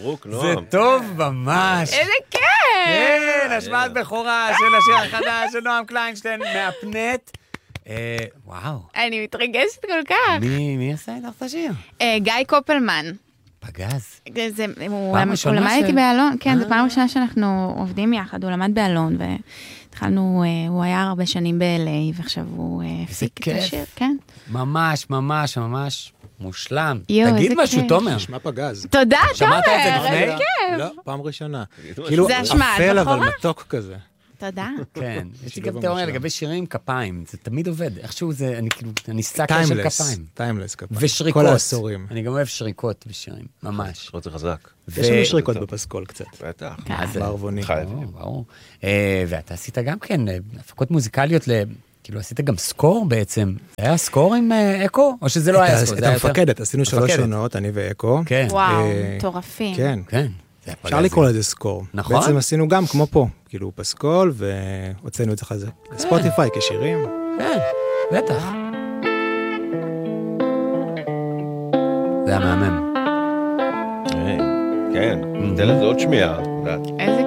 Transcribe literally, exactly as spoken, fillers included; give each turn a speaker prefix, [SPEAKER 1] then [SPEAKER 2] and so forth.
[SPEAKER 1] מברוק, נועם.
[SPEAKER 2] זה טוב ממש.
[SPEAKER 3] איזה כיף!
[SPEAKER 2] כן, השמעת בכורה של השיר החדש של נועם קליינשטיין מהפנט. וואו.
[SPEAKER 3] אני מתרגשת כל כך.
[SPEAKER 2] מי עשה איתך את השיר?
[SPEAKER 3] גיא קופלמן.
[SPEAKER 2] פגז.
[SPEAKER 3] הוא למד איתי באלון, כן, זו פעם ראשונה שאנחנו עובדים יחד, הוא למד באלון, והתחלנו, הוא היה הרבה שנים ב-אל איי, ועכשיו הוא הפיק את השיר, כן.
[SPEAKER 2] ממש, ממש, ממש מושלם.
[SPEAKER 3] יו,
[SPEAKER 2] תגיד
[SPEAKER 3] איזה
[SPEAKER 2] משהו,
[SPEAKER 3] כיף.
[SPEAKER 2] תומר.
[SPEAKER 4] נשמע פגז.
[SPEAKER 3] תודה,
[SPEAKER 2] שמעת את זה
[SPEAKER 3] תומר,
[SPEAKER 2] לפני?
[SPEAKER 3] איזה כיף.
[SPEAKER 4] לא, פעם ראשונה. כאילו
[SPEAKER 3] זה השמעת
[SPEAKER 4] אפל אבל
[SPEAKER 3] בכורה?
[SPEAKER 4] מתוק כזה.
[SPEAKER 3] תודה.
[SPEAKER 2] כן, יש לי
[SPEAKER 4] שילוב
[SPEAKER 2] גם תיאוריה
[SPEAKER 4] ממש
[SPEAKER 2] לגבי שירים כפיים, זה תמיד עובד, איכשהו זה, אני כאילו, אני סאקר של
[SPEAKER 4] טיימלס,
[SPEAKER 2] כפיים.
[SPEAKER 4] טיימלס כפיים.
[SPEAKER 2] ושריקות.
[SPEAKER 4] כל העשורים.
[SPEAKER 2] אני גם אוהב שריקות בשירים, ממש.
[SPEAKER 1] שריקות זה חזק.
[SPEAKER 4] יש לנו שריקות בפסקול קצת.
[SPEAKER 1] בטח.
[SPEAKER 2] מה זה?
[SPEAKER 4] בערבוני.
[SPEAKER 1] חייבים.
[SPEAKER 2] ברור, ברור. אה, ואתה עשית גם כן, אה, הפקות מוזיקליות, ל- כאילו עשית גם סקור בעצם. זה היה סקור עם אה, אקו? או שזה לא היה סקור?
[SPEAKER 4] את
[SPEAKER 2] זה היה יותר-
[SPEAKER 4] המפקדת, עשינו שלוש
[SPEAKER 2] מפקדת.
[SPEAKER 4] שונות, אני ואקו.
[SPEAKER 2] כן,
[SPEAKER 3] וואו,
[SPEAKER 4] אה,
[SPEAKER 3] מטורפים.
[SPEAKER 4] כן.
[SPEAKER 2] כן. זה היה
[SPEAKER 4] אפשר
[SPEAKER 2] פגז.
[SPEAKER 4] לקרוא לזה סקור.
[SPEAKER 2] נכון.
[SPEAKER 4] בעצם עשינו גם כמו פה, כאילו פסקול, והוצאנו את זה חזק. ספוטיפיי כשירים.
[SPEAKER 2] כן, בטח. זה היה מהמם.
[SPEAKER 1] היי, כן, תן לזה עוד שמיעה. את יודעת.
[SPEAKER 3] איזה